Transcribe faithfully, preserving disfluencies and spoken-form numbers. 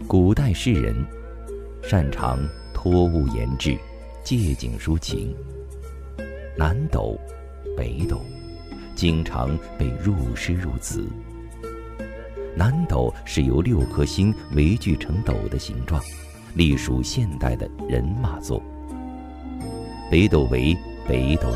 古代诗人，擅长托物言志，借景抒情。南斗、北斗经常被入诗入词。南斗是由六颗星围聚成斗的形状，隶属现代的人马座。北斗为北斗